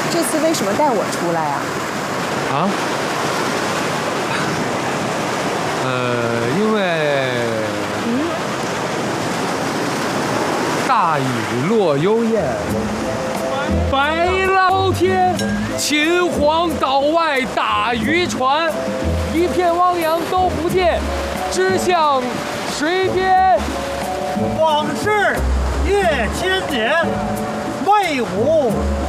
这次为什么带我出来啊？ 啊？因为大雨落幽雁，白捞天，秦皇岛外打渔船，一片汪洋都不见，只向水边。 往事越千年，魏武